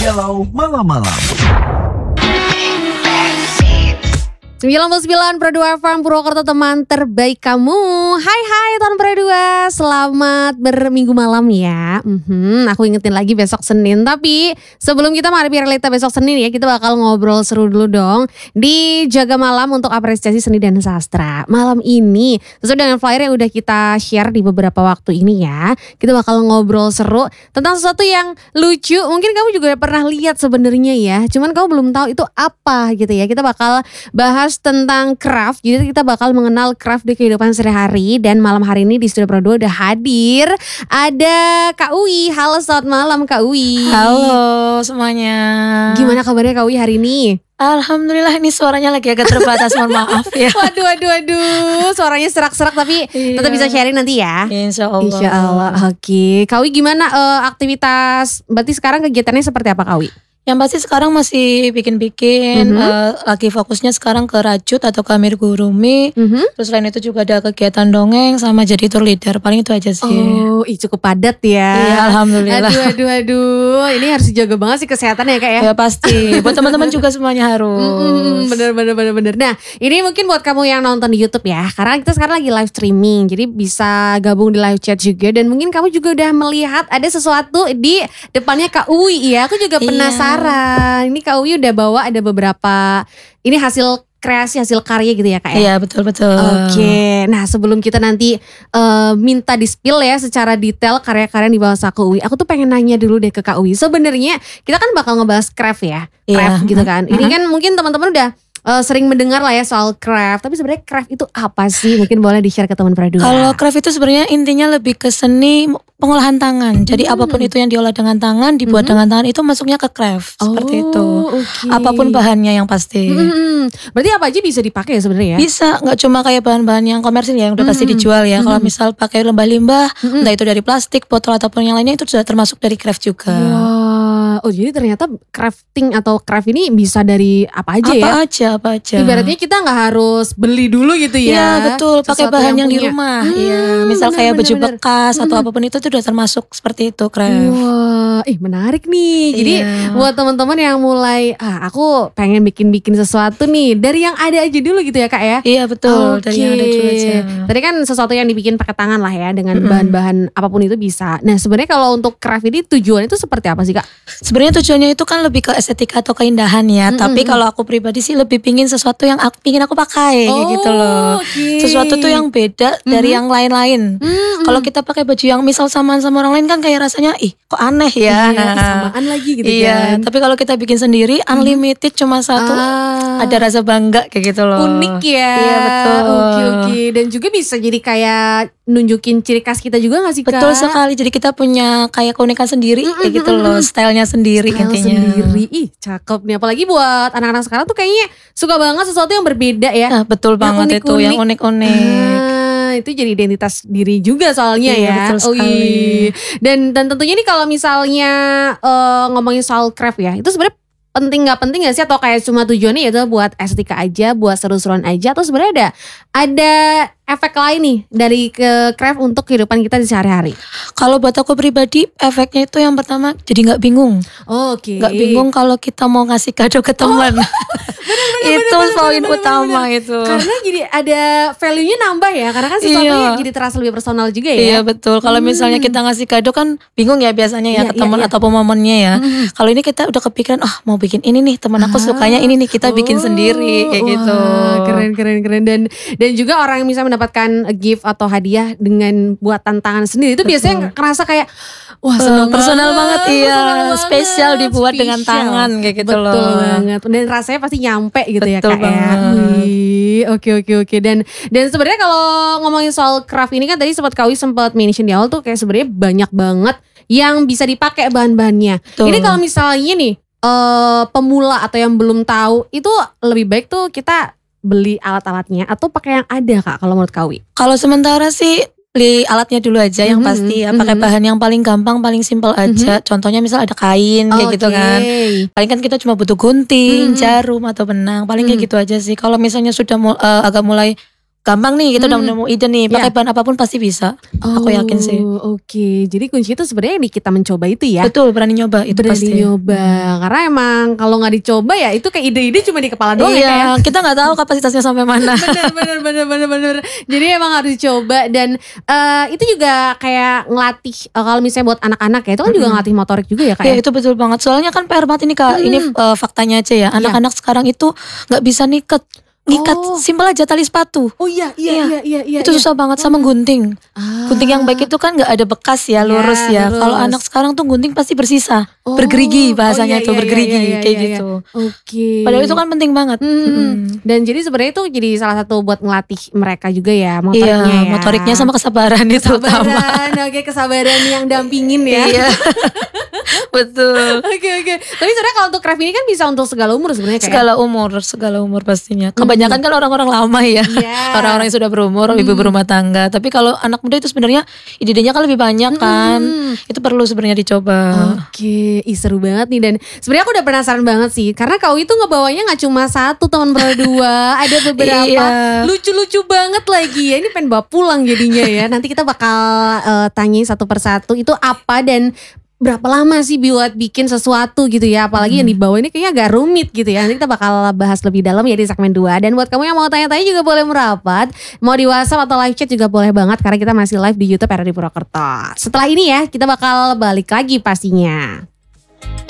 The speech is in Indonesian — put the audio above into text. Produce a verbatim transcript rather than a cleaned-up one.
Galau Malam-Malam. sembilan puluh sembilan koma dua F M Purwokerto, teman terbaik kamu. Hai hai Tahun Perdua, selamat berminggu malam ya. hmm, Aku ingetin lagi besok Senin. Tapi sebelum kita menghadapi realita besok Senin ya, kita bakal ngobrol seru dulu dong di Jaga Malam untuk apresiasi seni dan sastra. Malam ini sesuai dengan flyer yang udah kita share di beberapa waktu ini ya, kita bakal ngobrol seru tentang sesuatu yang lucu. Mungkin kamu juga pernah lihat sebenarnya ya, cuman kamu belum tahu itu apa gitu ya. Kita bakal bahas tentang craft. Jadi kita bakal mengenal craft di kehidupan sehari-hari. Dan malam hari ini di Studio Pro dua udah hadir ada Kak Uwi. Halo, selamat malam Kak Uwi. Halo semuanya. Gimana kabarnya Kak Uwi hari ini? Alhamdulillah, ini suaranya lagi agak terbatas, mohon maaf ya. Waduh, waduh, waduh, suaranya serak-serak tapi iya. tetap bisa sharing nanti ya. Insya Allah. Insya Allah. Oke, Kak Uwi gimana uh, aktivitas? Berarti sekarang kegiatannya seperti apa Kak Uwi? Yang pasti sekarang masih bikin-bikin, Mhm. uh, lagi fokusnya sekarang ke rajut atau ke amigurumi. Mhm. Terus selain itu juga ada kegiatan dongeng sama jadi tour leader. Paling itu aja sih. Oh, ih cukup padat ya. Iya, alhamdulillah. Aduh, aduh, aduh. Ini harus dijaga banget sih kesehatan ya Kak ya. Ya pasti. Buat teman-teman juga semuanya harus. Mm, bener bener bener bener. Nah, ini mungkin buat kamu yang nonton di YouTube ya, karena kita sekarang lagi live streaming, jadi bisa gabung di live chat juga. Dan mungkin kamu juga udah melihat ada sesuatu di depannya Kak Uwi ya. Aku juga Iya. penasaran. Ini Kak Uwi udah bawa ada beberapa ini hasil kreasi, hasil karya gitu ya Kak ya. Iya, betul-betul. Oke, nah sebelum kita nanti uh, minta di-spill ya secara detail karya-karya yang dibawa Kak Uwi, aku tuh pengen nanya dulu deh ke Kak Uwi. Sebenarnya kita kan bakal ngebahas craft ya, craft Iya. gitu kan. Ini kan mungkin teman-teman udah uh, sering mendengar lah ya soal craft, tapi sebenarnya craft itu apa sih? Mungkin boleh di-share ke teman Perdua. Kalau craft itu sebenarnya intinya lebih ke seni pengolahan tangan. Jadi Hmm. apapun itu yang diolah dengan tangan, dibuat Mhm. dengan tangan, itu masuknya ke craft. Seperti itu. Oh, oke. Apapun bahannya yang pasti. Hmm, berarti apa aja bisa dipakai ya sebenarnya ya? Bisa, nggak cuma kayak bahan-bahan yang komersil ya, yang udah pasti Mhm. dijual ya. Kalau Mhm. misal pakai limbah-limbah, Mhm. entah itu dari plastik, botol ataupun yang lainnya, itu sudah termasuk dari craft juga. Wah, oh jadi ternyata crafting atau craft ini bisa dari apa aja apa ya? aja, apa aja. Ibaratnya kita nggak harus beli dulu gitu ya. Iya betul, pakai Sesuatu bahan yang, di punya. rumah. Hmm, Iya, misal bener, kayak bener, baju bener. bekas atau Mhm. apapun itu, itu udah termasuk seperti itu craft. Wah, ih menarik nih. Jadi Iya. buat teman-teman yang mulai, ah aku pengen bikin-bikin sesuatu nih dari yang ada aja dulu gitu ya Kak ya. Iya betul, Oke. dari yang ada dulu aja. Tadi kan sesuatu yang dibikin pakai tangan lah ya, dengan Mm-mm. bahan-bahan apapun itu bisa. Nah sebenarnya kalau untuk craft ini tujuannya itu seperti apa sih Kak? Sebenarnya tujuannya itu kan lebih ke estetika atau keindahan ya. Mm-mm. Tapi kalau aku pribadi sih lebih pingin sesuatu yang aku, pingin aku pakai kayak gitu loh. oke. Sesuatu tuh yang beda dari yang lain-lain. Mm-mm. Kalau kita pakai baju yang misal samaan sama orang lain kan kayak rasanya ih kok aneh ya. Iya, samaan lagi gitu iya, kan. tapi kalau kita bikin sendiri unlimited cuma satu, Ah. ada rasa bangga kayak gitu loh. Unik ya. Iya betul. Oke oke. Dan juga bisa jadi kayak nunjukin ciri khas kita juga gak sih Kak? Betul sekali. Jadi kita punya kayak keunikan sendiri kayak gitu loh, stylenya sendiri Style intinya. sendiri. Ih cakep nih. Apalagi buat anak-anak sekarang tuh kayaknya suka banget sesuatu yang berbeda ya. Nah, betul Yang banget itu, unik-unik. yang unik-unik. Ah, itu jadi identitas diri juga soalnya Iya, ya. betul sekali. Wih. Dan dan tentunya nih kalau misalnya eh, ngomongin soal craft ya, itu sebenarnya penting nggak penting nggak sih, atau kayak cuma tujuannya ya buat estetika aja, buat seru-seruan aja, atau sebenarnya ada ada efek lain nih dari ke craft untuk kehidupan kita di sehari-hari? Kalau buat aku pribadi, efeknya itu yang pertama jadi nggak bingung, Oke. nggak bingung kalau kita mau ngasih kado ke teman. Itu poin utama itu. Karena jadi ada value-nya nambah ya, karena kan sesuatu Iya. yang jadi terasa lebih personal juga ya. Iya betul. Kalau misalnya kita ngasih kado kan bingung ya biasanya ya Iya, ke iya, teman iya. ataupun momennya ya. Mhm. Kalau ini kita udah kepikiran, oh mau bikin ini nih, teman aku sukanya ini nih, kita bikin Oh, sendiri kayak wah, gitu. Keren keren keren. Dan dan juga orang yang bisa mendapatkan gift atau hadiah dengan buatan tangan sendiri itu biasanya kerasa kayak wah Eh, seneng personal banget, iya. personal banget, Spesial dibuat dengan tangan, kayak gitu Betul loh. banget. Dan rasanya pasti nyampe gitu ya Betul Kak ya. banget. Wih, oke oke oke. Dan dan sebenarnya kalau ngomongin soal craft ini kan tadi sempat Kawi sempat mention di awal tuh kayak sebenarnya banyak banget yang bisa dipakai bahan-bahannya. Betul. Ini kalau misalnya nih eh, pemula atau yang belum tahu, itu lebih baik tuh kita beli alat-alatnya atau pakai yang ada Kak kalau menurut Kawi? Kalau sementara sih beli alatnya dulu aja yang Mhm, pasti ya. Pakai mhm. bahan yang paling gampang, paling simpel aja. Contohnya misal ada kain kayak gitu kan. Oke. Paling kan kita cuma butuh gunting, Mhm. jarum atau benang. Paling kayak Mhm. gitu aja sih. Kalau misalnya sudah mul- eh, agak mulai gampang nih kita udah Hmm. nemu ide nih, pakai Ya. bahan apapun pasti bisa. Aku yakin sih. Oh, Oke, jadi kunci itu sebenarnya di kita mencoba itu ya. Betul, berani nyoba itu Berani pasti. nyoba, karena emang kalau nggak dicoba ya itu kayak ide-ide cuma di kepala doang ya. Kayak. Iya, kita nggak tahu kapasitasnya sampai mana. bener bener bener bener bener. Jadi emang harus dicoba dan eh, itu juga kayak ngelatih eh, kalau misalnya buat anak-anak ya itu kan juga ngelatih motorik juga ya kak. Iya ya? itu betul banget. Soalnya kan P R banget ini kak. Ini eh, faktanya aja ya. Anak-anak sekarang itu nggak bisa niket. Ngikat Oh. simpel aja tali sepatu. Oh iya iya iya iya iya. Itu iya. susah banget sama gunting. Ah. Gunting yang baik itu kan nggak ada bekas ya, lurus Ya, ya. lurus. Kalau anak sekarang tuh gunting pasti bersisa, Oh. bergerigi bahasanya Oh, iya, tuh iya, bergerigi iya, iya, kayak iya, gitu. Oke. Padahal itu kan penting banget. Hmm. Mm-mm. Dan jadi sebenarnya itu jadi salah satu buat ngelatih mereka juga ya motoriknya Iya, ya. motoriknya sama kesabaran itu utama. kesabaran, oke kesabaran yang dampingin ya. Iya. Betul. Oke oke. Tapi sebenarnya kalau untuk craft ini kan bisa untuk segala umur sebenarnya kayak. Segala umur, segala umur pastinya. Kebanyakan kan orang-orang lama ya. Iya. Orang-orang yang sudah berumur, ibu berumah tangga. Tapi kalau anak muda itu sebenarnya ide-idenya kan lebih banyak kan. Itu perlu sebenarnya dicoba. Oke, ih seru banget nih dan sebenarnya aku udah penasaran banget sih karena kau itu ngebawanya nggak cuma satu teman berdua, ada beberapa Iya. lucu-lucu banget lagi ya. Ini pengen bawa pulang jadinya ya. Nanti kita bakal eh, tanyain satu persatu itu apa dan berapa lama sih buat bikin sesuatu gitu ya. Apalagi yang dibawa ini kayaknya agak rumit gitu ya. Nanti kita bakal bahas lebih dalam ya di segmen dua. Dan buat kamu yang mau tanya-tanya juga boleh merapat. Mau di WhatsApp atau live chat juga boleh banget karena kita masih live di YouTube R R D Purwokerto. Setelah ini ya kita bakal balik lagi pastinya.